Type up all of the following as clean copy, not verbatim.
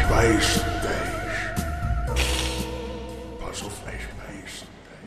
wijs dich. Pass auf, ich wijs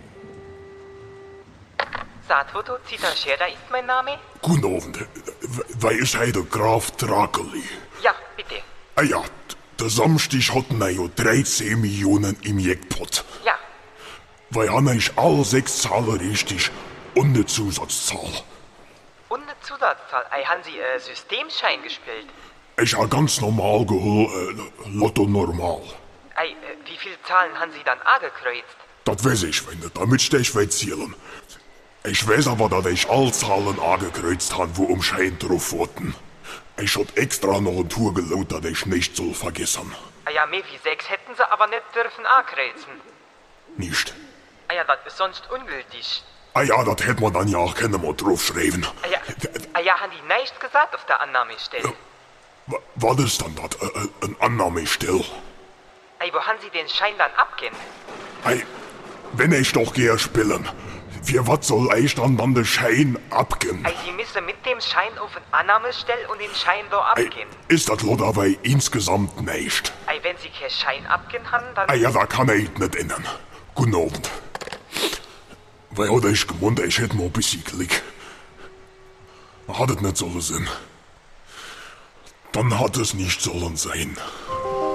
dich. Saatfoto Zitanschera ist mein Name? Guten Abend. Wer ist hij der Graf Drakeli? Ja, bitte. Ah ja, der Samstag hatten wir ja 13 Millionen im Jackpot. Ja. Weil haben ich alle 6 Zahlen richtig und eine Zusatzzahl. Und eine Zusatzzahl. Haben Sie Systemschein gespielt? Ich habe ganz normal geholt, Lotto normal. Wie viele Zahlen haben Sie dann angekreuzt? Das weiß ich nicht, damit ich will zählen. Ich weiß aber, dass ich alle Zahlen angekreuzt habe, wo Schein drauf wurden. Ich hab extra noch eine Tour gelaut, dass ich nicht soll vergessen. Ja, mehr wie 6 hätten Sie aber nicht dürfen ankreuzen. Nicht? Ja, das ist sonst ungültig. Ah ja, das hätte man dann ja auch keine mal draufschreiben. Ja, haben die nichts gesagt auf der Annahmestelle? Was ist dann das? Ein Annahmestell? Wo haben Sie den Schein dann abgehen? Wenn ich doch gehe spielen, für was soll ich dann den Schein abgehen? Sie müssen mit dem Schein auf eine Annahmestelle und den Schein da abgehen. Ist das lo dabei insgesamt nicht? Wenn Sie keinen Schein abgehen haben, dann... Ja, da kann ich nicht ändern. Guten Abend. Weil hatte ich gemeint, ich hätte mal ein bisschen Glück. Hat es nicht sollen sein. Dann hat es nicht sollen sein.